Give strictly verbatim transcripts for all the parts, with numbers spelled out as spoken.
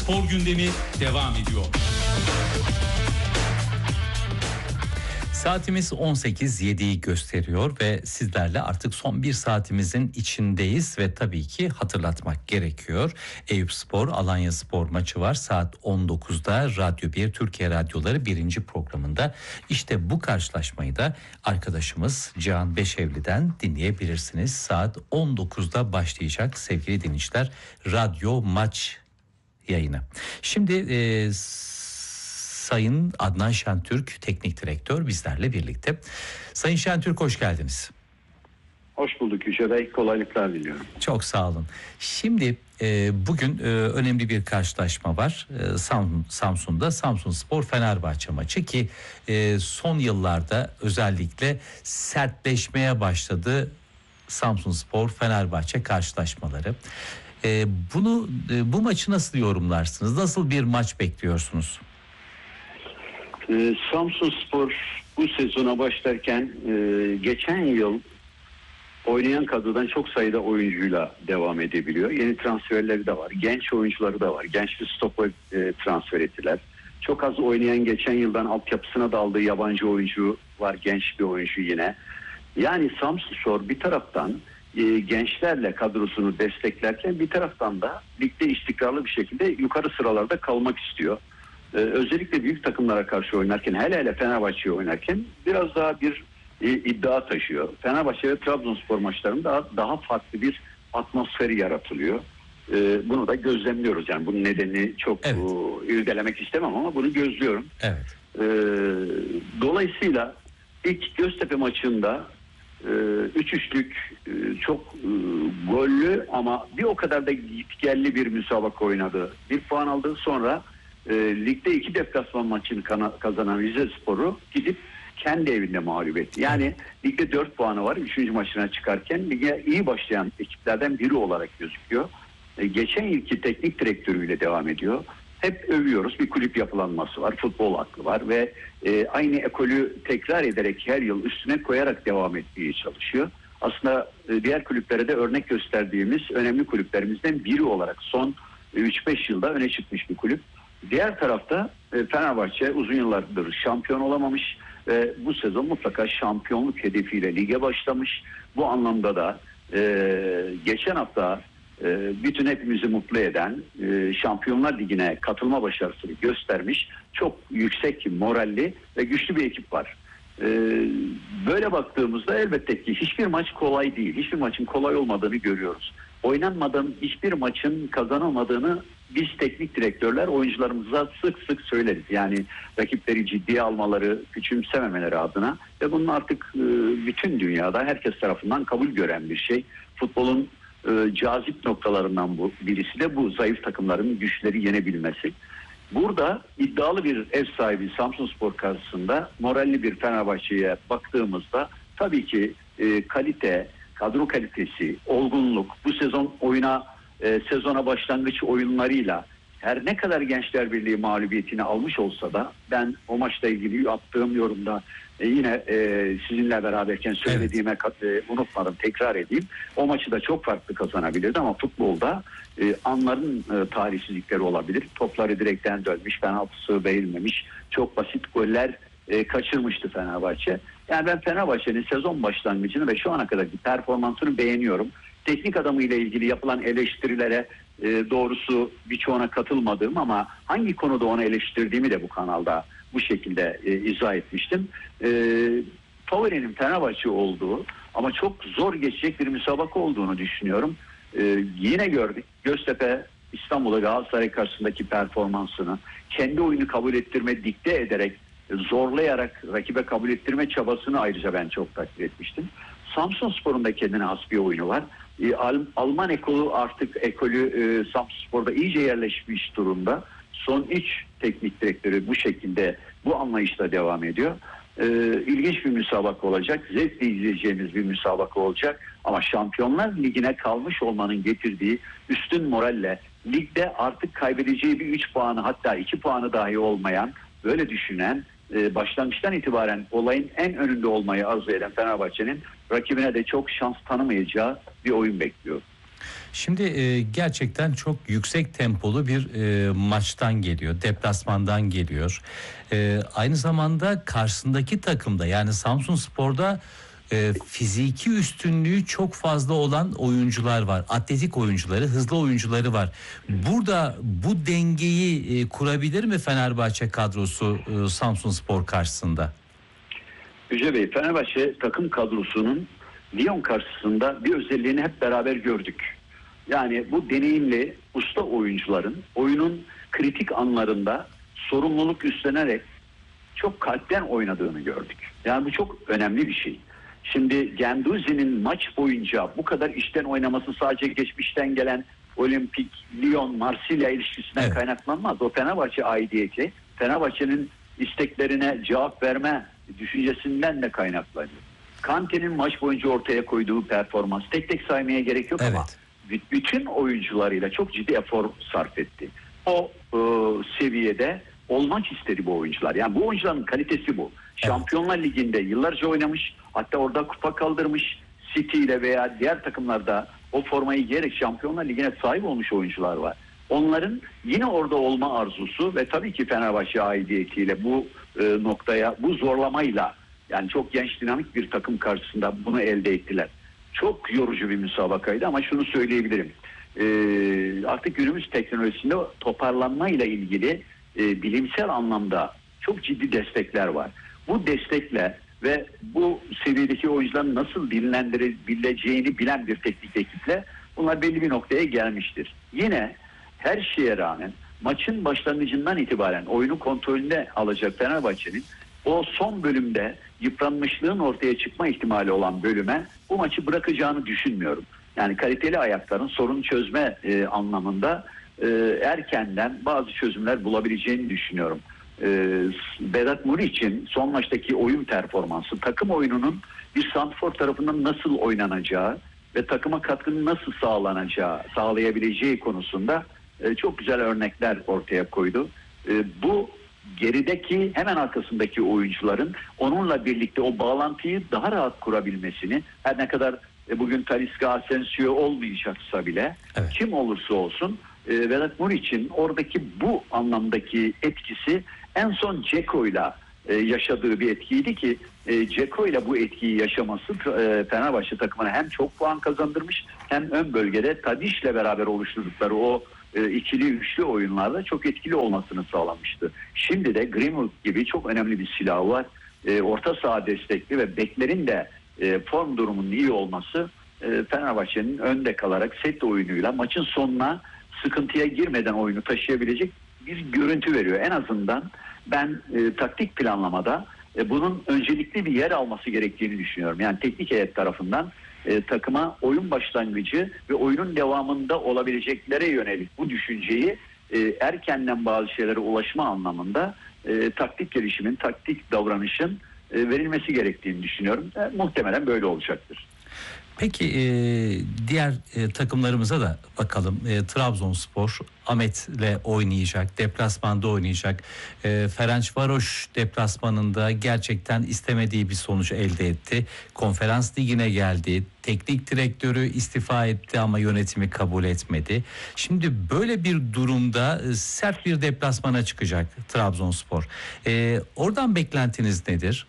Spor gündemi devam ediyor. Saatimiz on sekiz yediyi gösteriyor ve sizlerle artık son bir saatimizin içindeyiz ve tabii ki hatırlatmak gerekiyor. Eyüpspor Alanyaspor maçı var saat on dokuzda Radyo bir Türkiye Radyoları birinci programında. İşte bu karşılaşmayı da arkadaşımız Cihan Beşevli'den dinleyebilirsiniz. Saat on dokuzda başlayacak sevgili dinleyiciler radyo maç yayını. Şimdi e, Sayın Adnan Şentürk Teknik Direktör bizlerle birlikte. Sayın Şentürk hoş geldiniz. Hoş bulduk Yüce Bey, kolaylıklar diliyorum. Çok sağ olun. Şimdi e, bugün e, önemli bir karşılaşma var. E, Sam, Samsun'da Samsunspor Fenerbahçe maçı ki e, son yıllarda özellikle sertleşmeye başladı Samsunspor Fenerbahçe karşılaşmaları. E, bunu e, bu maçı nasıl yorumlarsınız? Nasıl bir maç bekliyorsunuz? Ee, Samsunspor bu sezona başlarken e, geçen yıl oynayan kadrodan çok sayıda oyuncuyla devam edebiliyor. Yeni transferleri de var. Genç oyuncuları da var. Genç bir stopa e, transfer ettiler. Çok az oynayan geçen yıldan altyapısına daldığı yabancı oyuncu var. Genç bir oyuncu yine. Yani Samsunspor bir taraftan e, gençlerle kadrosunu desteklerken bir taraftan da ligde istikrarlı bir şekilde yukarı sıralarda kalmak istiyor. Ee, özellikle büyük takımlara karşı oynarken, hele hele Fenerbahçe'ye oynarken biraz daha bir e, iddia taşıyor. Fenerbahçe ve Trabzonspor maçlarında daha, daha farklı bir atmosferi yaratılıyor. Ee, bunu da gözlemliyoruz. Yani bunun nedenini çok evet. o, irdelemek istemem ama bunu gözlüyorum. Evet. Ee, dolayısıyla ilk Göztepe maçında üç üçlük e, çok e, gollü ama bir o kadar da gitgelli bir müsabaka oynadı. Bir puan aldı, sonra E, ligde iki deplasman maçını kana, kazanan Rizespor'u gidip kendi evinde mağlup etti. Yani ligde dört puanı var. Üçüncü maçına çıkarken lige iyi başlayan ekiplerden biri olarak gözüküyor. E, geçen yılki teknik direktörüyle devam ediyor. Hep övüyoruz. Bir kulüp yapılanması var. Futbol aklı var ve e, aynı ekolü tekrar ederek her yıl üstüne koyarak devam etmeye çalışıyor. Aslında e, diğer kulüplere de örnek gösterdiğimiz önemli kulüplerimizden biri olarak son üç beş yılda öne çıkmış bir kulüp. Diğer tarafta Fenerbahçe uzun yıllardır şampiyon olamamış ve bu sezon mutlaka şampiyonluk hedefiyle lige başlamış. Bu anlamda da e, geçen hafta e, bütün hepimizi mutlu eden e, Şampiyonlar Ligi'ne katılma başarısını göstermiş çok yüksek moralli ve güçlü bir ekip var. E, böyle baktığımızda elbette ki hiçbir maç kolay değil. Hiçbir maçın kolay olmadığını görüyoruz. Oynanmadan hiçbir maçın kazanılmadığını biz teknik direktörler oyuncularımıza sık sık söyleriz. Yani rakipleri ciddiye almaları, küçümsememeleri adına ve bunun artık e, bütün dünyada herkes tarafından kabul gören bir şey. Futbolun e, cazip noktalarından bu birisi de bu zayıf takımların güçleri yenebilmesi. Burada iddialı bir ev sahibi Samsunspor karşısında moralli bir Fenerbahçe'ye baktığımızda tabii ki e, kalite, kadro kalitesi, olgunluk, bu sezon oyuna e, sezona başlangıç oyunlarıyla her ne kadar Gençler Birliği mağlubiyetini almış olsa da ben o maçla ilgili yaptığım yorumda e, yine e, sizinle beraberken söylediğime evet. e, unutmadım, tekrar edeyim. O maçı da çok farklı kazanabilirdi ama futbolda e, anların e, tarihsizlikleri olabilir. Topları direkten dönmüş, penaltısı verilmemiş, çok basit goller e, kaçırmıştı Fenerbahçe. Yani ben Fenerbahçe'nin sezon başlangıcını ve şu ana kadarki performansını beğeniyorum. Teknik adamı ile ilgili yapılan eleştirilere e, doğrusu birçoğuna katılmadığım ama hangi konuda onu eleştirdiğimi de bu kanalda bu şekilde e, izah etmiştim. E, Favori'nin Fenerbahçe olduğu ama çok zor geçecek bir müsabaka olduğunu düşünüyorum. E, yine gördük Göztepe İstanbul'a Galatasaray karşısındaki performansını kendi oyunu kabul ettirme, dikte ederek, zorlayarak rakibe kabul ettirme çabasını ayrıca ben çok takdir etmiştim. Samsunspor'un da kendine has bir oyunu var. E, Al- Alman ekolü artık ekolü e, Samsunspor'da iyice yerleşmiş durumda. Son üç teknik direktörü bu şekilde, bu anlayışla devam ediyor. E, ilginç bir müsabaka olacak. Zevkle izleyeceğimiz bir müsabaka olacak. Ama Şampiyonlar Ligi'ne kalmış olmanın getirdiği üstün moralle ligde artık kaybedeceği bir üç puanı, hatta iki puanı dahi olmayan, böyle düşünen, başlangıçtan itibaren olayın en önünde olmayı arzu eden Fenerbahçe'nin rakibine de çok şans tanımayacağı bir oyun bekliyor. Şimdi e, gerçekten çok yüksek tempolu bir e, maçtan geliyor, deplasmandan geliyor. E, aynı zamanda karşısındaki takımda, yani Samsunspor'da e, fiziki üstünlüğü çok fazla olan oyuncular var. Atletik oyuncuları, hızlı oyuncuları var. Burada bu dengeyi e, kurabilir mi Fenerbahçe kadrosu e, Samsunspor karşısında? Yüce Bey, Fenerbahçe takım kadrosunun Lyon karşısında bir özelliğini hep beraber gördük. Yani bu deneyimli usta oyuncuların oyunun kritik anlarında sorumluluk üstlenerek çok kalpten oynadığını gördük. Yani bu çok önemli bir şey. Şimdi Guendouzi'nin maç boyunca bu kadar işten oynaması sadece geçmişten gelen Olimpik, Lyon, Marsilya ilişkisinden evet. kaynaklanmaz. O Fenerbahçe aidiyeti, Fenerbahçe'nin isteklerine cevap verme düşüncesinden de kaynaklanıyor. Kante'nin maç boyunca ortaya koyduğu performans, tek tek saymaya gerek yok evet. ama bütün oyuncularıyla çok ciddi efor sarf etti. O e, seviyede olmak istedi bu oyuncular. Yani bu oyuncuların kalitesi bu. Evet. Şampiyonlar Ligi'nde yıllarca oynamış, hatta orada kupa kaldırmış, City ile veya diğer takımlarda o formayı giyerek Şampiyonlar Ligi'ne sahip olmuş oyuncular var. Onların yine orada olma arzusu ve tabii ki Fenerbahçe aidiyetiyle bu e, noktaya, bu zorlamayla, yani çok genç dinamik bir takım karşısında bunu elde ettiler. Çok yorucu bir müsabakaydı ama şunu söyleyebilirim. Ee, artık günümüz teknolojisinde toparlanmayla ilgili e, bilimsel anlamda çok ciddi destekler var. Bu destekle ve bu seviyedeki oyuncuların nasıl dinlendirebileceğini bilen bir teknik ekiple bunlar belli bir noktaya gelmiştir. Yine her şeye rağmen maçın başlangıcından itibaren oyunu kontrolüne alacak Fenerbahçe'nin o son bölümde yıpranmışlığın ortaya çıkma ihtimali olan bölüme bu maçı bırakacağını düşünmüyorum. Yani kaliteli ayakların sorun çözme e, anlamında e, erkenden bazı çözümler bulabileceğini düşünüyorum. E, Vedat Muriç'in son maçtaki oyun performansı, takım oyununun bir santrfor tarafından nasıl oynanacağı ve takıma katkının nasıl sağlanacağı, sağlayabileceği konusunda e, çok güzel örnekler ortaya koydu. E, bu gerideki hemen arkasındaki oyuncuların onunla birlikte o bağlantıyı daha rahat kurabilmesini, her ne kadar bugün Talisca, Asensio olmayacaksa bile evet. kim olursa olsun e, Vedat Muriç'in oradaki bu anlamdaki etkisi en son Ceko'yla e, yaşadığı bir etkiydi ki e, Ceko'yla bu etkiyi yaşaması e, Fenerbahçe takımına hem çok puan kazandırmış hem ön bölgede Tadiş'le beraber oluşturdukları o e, ikili üçlü oyunlarda çok etkili olmasını sağlamıştı. Şimdi de Greenwood gibi çok önemli bir silahı var. E, orta saha destekli ve beklerin de e, form durumunun iyi olması e, Fenerbahçe'nin önde kalarak set oyunuyla maçın sonuna sıkıntıya girmeden oyunu taşıyabilecek bir görüntü veriyor. En azından ben e, taktik planlamada e, bunun öncelikli bir yer alması gerektiğini düşünüyorum. Yani teknik heyet tarafından e, takıma oyun başlangıcı ve oyunun devamında olabileceklere yönelik bu düşünceyi e, erkenden bazı şeylere ulaşma anlamında e, taktik gelişimin, taktik davranışın e, verilmesi gerektiğini düşünüyorum. E, muhtemelen böyle olacaktır. Peki e, diğer e, takımlarımıza da bakalım. E, Trabzonspor Ahmet'le oynayacak, deplasmanda oynayacak. E, Ferencvaroş deplasmanında gerçekten istemediği bir sonuç elde etti. Konferans ligine geldi. Teknik direktörü istifa etti ama yönetimi kabul etmedi. Şimdi böyle bir durumda e, sert bir deplasmana çıkacak Trabzonspor. E, oradan beklentiniz nedir?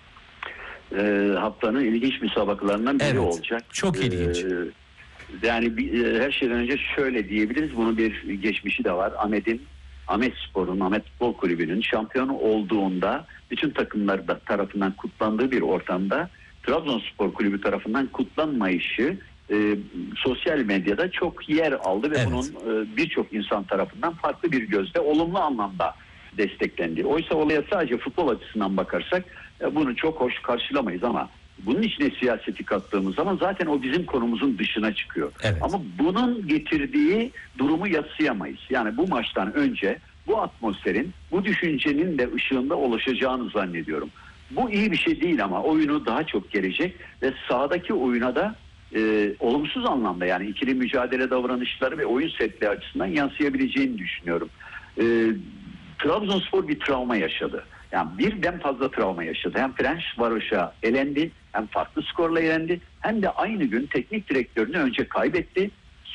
E, haftanın ilginç müsabakalarından biri evet, olacak. Çok ilginç. E, yani bir, e, her şeyden önce şöyle diyebiliriz. Bunun bir geçmişi de var. Ahmet'in, Ahmet Spor'un, Ahmet Futbol Kulübü'nün şampiyon olduğunda bütün takımlar da tarafından kutlandığı bir ortamda Trabzonspor Kulübü tarafından kutlanmayışı e, sosyal medyada çok yer aldı ve evet. bunun e, birçok insan tarafından farklı bir gözle olumlu anlamda desteklendi. Oysa olaya sadece futbol açısından bakarsak e, bunu çok hoş karşılamayız ama bunun içine siyaseti kattığımız zaman zaten o bizim konumuzun dışına çıkıyor. Evet. Ama bunun getirdiği durumu yadsıyamayız. Yani bu maçtan önce bu atmosferin, bu düşüncenin de ışığında ulaşacağını zannediyorum. Bu iyi bir şey değil ama oyunu daha çok gelecek ve sahadaki oyuna da e, olumsuz anlamda yani ikili mücadele davranışları ve oyun setli açısından yansıyabileceğini düşünüyorum. E, Trabzonspor bir travma yaşadı. Yani birden fazla travma yaşadı. Hem Ferencvaros'a elendi, hem farklı skorla elendi, hem de aynı gün teknik direktörünü önce kaybetti.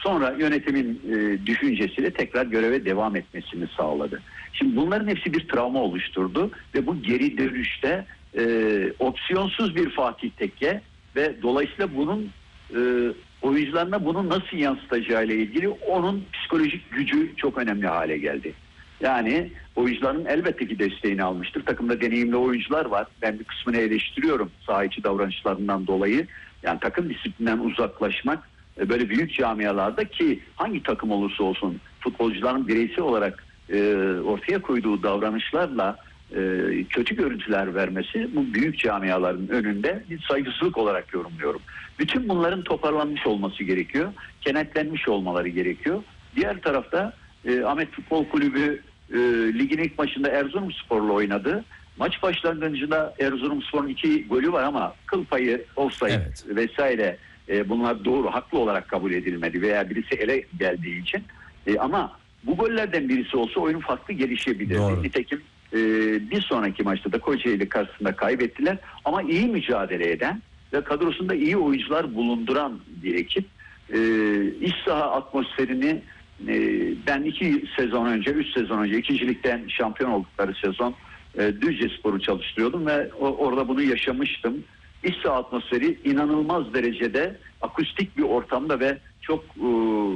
sonra yönetimin e, düşüncesiyle tekrar göreve devam etmesini sağladı. Şimdi bunların hepsi bir travma oluşturdu ve bu geri dönüşte e, opsiyonsuz bir Fatih Tekke ve dolayısıyla bunun e, oyuncularına bunu nasıl yansıtacağı ile ilgili onun psikolojik gücü çok önemli hale geldi. Yani oyuncuların elbette ki desteğini almıştır. Takımda deneyimli oyuncular var. Ben bir kısmını eleştiriyorum saha içi davranışlarından dolayı. Yani takım disiplinden uzaklaşmak e, böyle büyük camialarda, ki hangi takım olursa olsun futbolcuların bireysel olarak e, ortaya koyduğu davranışlarla e, kötü görüntüler vermesi bu büyük camiaların önünde bir saygısızlık olarak yorumluyorum. Bütün bunların toparlanmış olması gerekiyor. Kenetlenmiş olmaları gerekiyor. Diğer tarafta e, Ahmet Futbol Kulübü e, ligin ilk maçında Erzurumspor'la oynadı. Maç başlangıcında Erzurumspor'un iki golü var ama kıl payı, offside Evet. vesaire e, bunlar doğru, haklı olarak kabul edilmedi veya birisi ele geldiği için. E, ama bu gollerden birisi olsa oyun farklı gelişebilirdi. Doğru. Nitekim e, bir sonraki maçta da Kocaeli karşısında kaybettiler ama iyi mücadele eden ve kadrosunda iyi oyuncular bulunduran bir ekip. E, iç saha atmosferini e, ben iki sezon önce, üç sezon önce ikincilikten şampiyon oldukları sezon e, Düzcespor'u çalıştırıyordum ve o, orada bunu yaşamıştım. İç saha atmosferi inanılmaz derecede akustik bir ortamda ve çok e,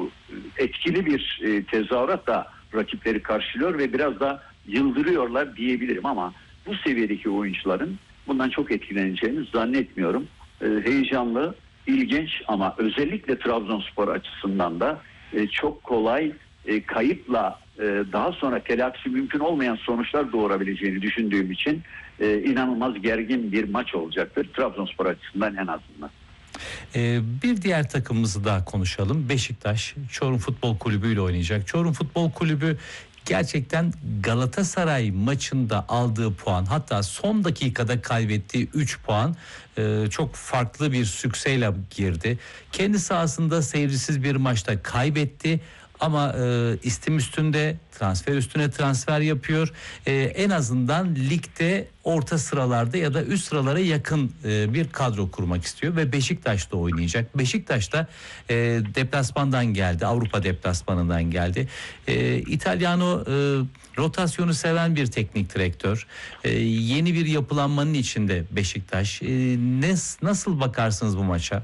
etkili bir e, tezahüratla rakipleri karşılıyor ve biraz da yıldırıyorlar diyebilirim ama bu seviyedeki oyuncuların bundan çok etkileneceğini zannetmiyorum. E, heyecanlı, ilginç ama özellikle Trabzonspor açısından da e, çok kolay e, kayıpla e, daha sonra telafisi mümkün olmayan sonuçlar doğurabileceğini düşündüğüm için e, inanılmaz gergin bir maç olacaktır Trabzonspor açısından en azından. Ee, bir diğer takımımızı daha konuşalım. Beşiktaş Çorum Futbol Kulübü ile oynayacak. Çorum Futbol Kulübü gerçekten Galatasaray maçında aldığı puan, hatta son dakikada kaybettiği üç puan e, çok farklı bir sükseyle girdi. Kendi sahasında seyircisiz bir maçta kaybetti. Ama e, istim üstünde, transfer üstüne transfer yapıyor. E, en azından ligde orta sıralarda ya da üst sıralara yakın e, bir kadro kurmak istiyor ve Beşiktaş'ta oynayacak. Beşiktaş da e, deplasmandan geldi, Avrupa deplasmanından geldi. E, İtalyano e, rotasyonu seven bir teknik direktör. E, yeni bir yapılanmanın içinde Beşiktaş. E, ne, nasıl bakarsınız bu maça?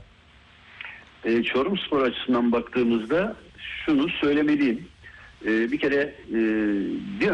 E, Çorumspor açısından baktığımızda şunu söylemeliyim. E, bir kere e, bir